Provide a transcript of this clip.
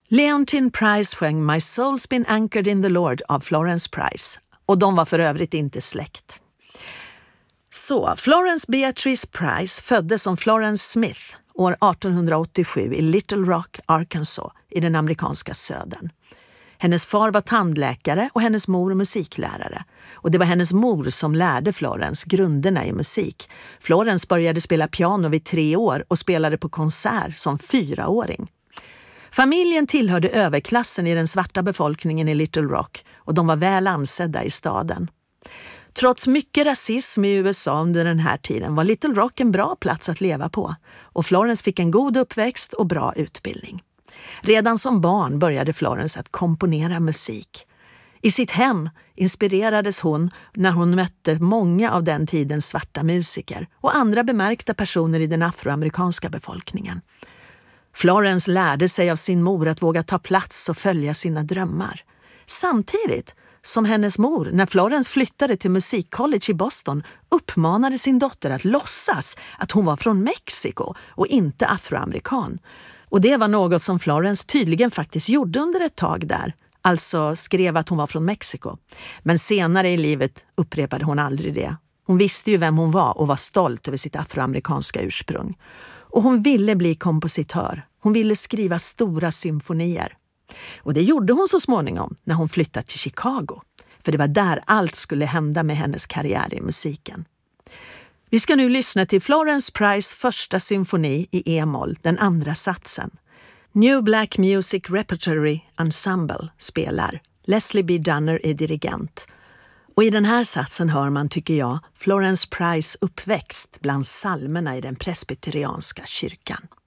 Leontyne Price sjöng My Soul's Been Anchored in the Lord av Florence Price. Och de var för övrigt inte släkt. Så, Florence Beatrice Price föddes som Florence Smith år 1887 i Little Rock, Arkansas i den amerikanska södern. Hennes far var tandläkare och hennes mor musiklärare. Och det var hennes mor som lärde Florence grunderna i musik. Florence började spela piano vid 3 år och spelade på konsert som 4-åring. Familjen tillhörde överklassen i den svarta befolkningen i Little Rock och de var väl ansedda i staden. Trots mycket rasism i USA under den här tiden var Little Rock en bra plats att leva på och Florence fick en god uppväxt och bra utbildning. Redan som barn började Florence att komponera musik. I sitt hem inspirerades hon när hon mötte många av den tidens svarta musiker och andra bemärkta personer i den afroamerikanska befolkningen. Florence lärde sig av sin mor att våga ta plats och följa sina drömmar. Samtidigt som hennes mor, när Florence flyttade till musikcollege i Boston, uppmanade sin dotter att låtsas att hon var från Mexiko och inte afroamerikan. Och det var något som Florence tydligen faktiskt gjorde under ett tag där, alltså skrev att hon var från Mexiko. Men senare i livet upprepade hon aldrig det. Hon visste ju vem hon var och var stolt över sitt afroamerikanska ursprung. Och hon ville bli kompositör. Hon ville skriva stora symfonier. Och det gjorde hon så småningom när hon flyttade till Chicago. För det var där allt skulle hända med hennes karriär i musiken. Vi ska nu lyssna till Florence Price första symfoni i E-moll, den andra satsen. New Black Music Repertory Ensemble spelar. Leslie B. Dunner är dirigent. Och i den här satsen hör man, tycker jag, Florence Price uppväxt bland psalmerna i den presbyterianska kyrkan.